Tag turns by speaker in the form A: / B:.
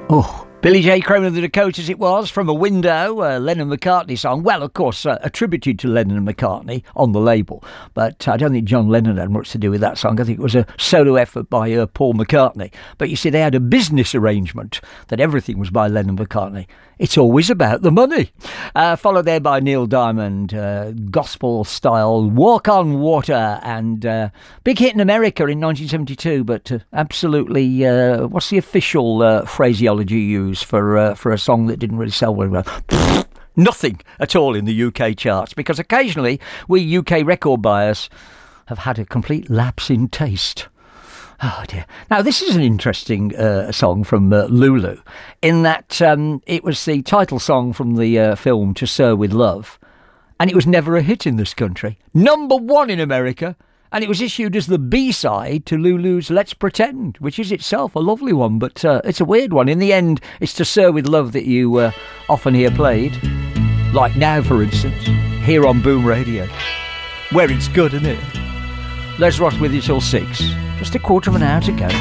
A: Oh, Billy J. Cronin of the Dakotas it was, From a Window, a Lennon-McCartney song. Well, of course, attributed to Lennon and McCartney on the label, but I don't think John Lennon had much to do with that song. I think it was a solo effort by Paul McCartney. But you see, they had a business arrangement that everything was by Lennon-McCartney. It's always about the money. Followed there by Neil Diamond, gospel-style Walk on Water, and big hit in America in 1972, but absolutely, what's the official phraseology used for a song that didn't really sell very well? Nothing at all in the UK charts, because occasionally we UK record buyers have had a complete lapse in taste. Oh dear. Now this is an interesting song from Lulu, in that it was the title song from the film To Sir With Love, and it was never a hit in this country. #1 in America, and it was issued as the B-side to Lulu's Let's Pretend, which is itself a lovely one, but it's a weird one. In the end, it's To Sir With Love that you often hear played, like now for instance, here on Boom Radio, where it's good, isn't it? Les Ross with you till 6. Just a quarter of an hour to go.